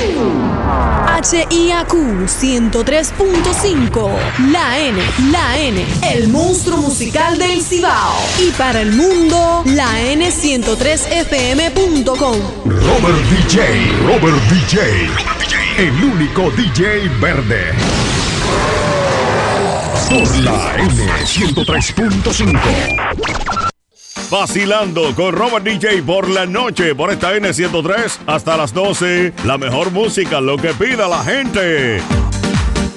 HIAQ 103.5, la N, el monstruo musical del Cibao. Y para el mundo, la N103fm.com. Robert DJ, el único DJ verde. Por la N103.5. Vacilando con Robert DJ por la noche, por esta N103 hasta las 12. La mejor música, lo que pida la gente.